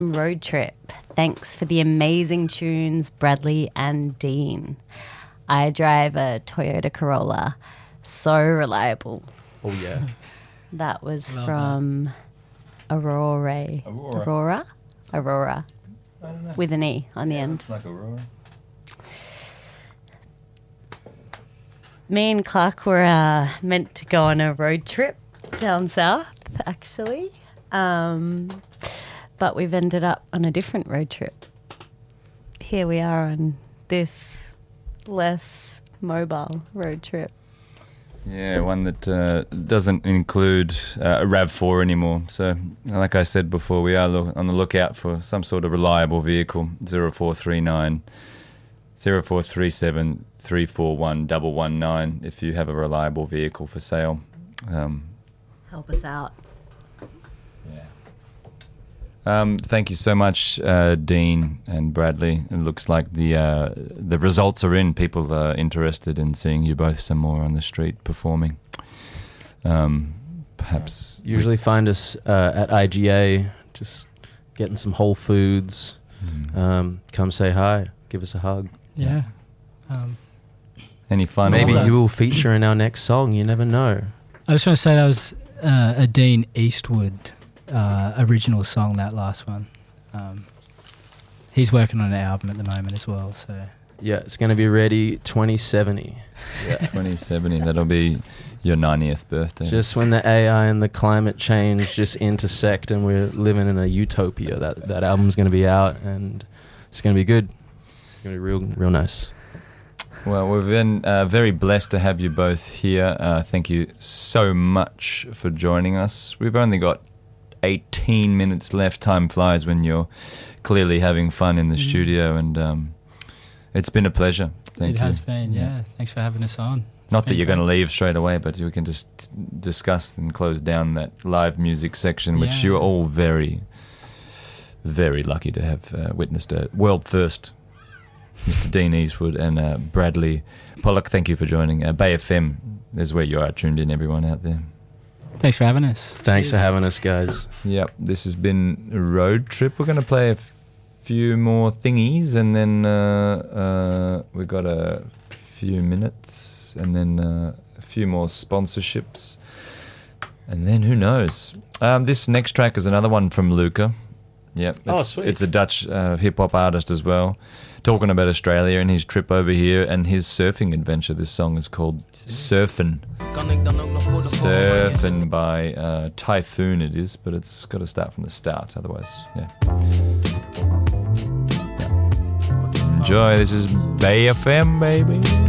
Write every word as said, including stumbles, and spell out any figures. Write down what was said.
Road Trip. Thanks for the amazing tunes, Bradley and Dean. I drive a Toyota Corolla. So reliable. Oh, yeah. That was Love from Aurora. Aurora. Aurora? Aurora. I don't know. With an E on the Yeah, end. looks like Aurora. Me and Clark were uh, meant to go on a road trip down south, actually. Um, but we've ended up on a different road trip. Here we are on this less mobile road trip. Yeah, one that uh, doesn't include uh, a RAV four anymore. So, like I said before, we are lo- on the lookout for some sort of reliable vehicle. zero four three nine, zero four three seven, three four one, one one nine if you have a reliable vehicle for sale. Um, Help us out. yeah. Um, thank you so much, uh, Dean and Bradley. It looks like the uh, the results are in. People are interested in seeing you both some more on the street performing. Um, perhaps Usually find us uh, at I G A, just getting some Whole Foods. Mm. Um, come say hi, give us a hug. Yeah. Um, Any fun? Maybe that's- you will feature in our next song. You never know. I just want to say that was uh, a Dean Eastwood uh, original song, that last one. Um, he's working on an album at the moment as well, so... Yeah, it's going to be ready twenty seventy. Yeah, twenty seventy. That'll be your ninetieth birthday. Just when the A I and the climate change just intersect and we're living in a utopia, that that album's going to be out and it's going to be good. It's going to be real, real nice. Well, we've been uh, very blessed to have you both here. Uh, thank you so much for joining us. We've only got eighteen minutes left. Time flies when you're clearly having fun in the Mm. studio, and um, it's been a pleasure. Thank it you. has been, yeah. Thanks for having us on. It's Not that been you're going to great. leave straight away, but we can just discuss and close down that live music section, which Yeah. you're all very, very lucky to have uh, witnessed a world first. Mister Dean Eastwood and uh, Bradley Pollock, thank you for joining. Uh, Bay F M is where you are tuned in, everyone out there. Thanks for having us. Thanks for Cheers. having us, guys. Yep, this has been a road trip. We're going to play a f- few more thingies, and then uh, uh, we've got a few minutes, and then uh, a few more sponsorships, and then who knows? Um, this next track is another one from Luca. Yep, it's, Oh, sweet. it's a Dutch uh, hip-hop artist as well, talking about Australia and his trip over here and his surfing adventure. This song is called Surfin'. Surfin' by uh, Typhoon it is, but it's got to start from the start, otherwise, yeah. yeah. Enjoy, this is Bay F M, baby.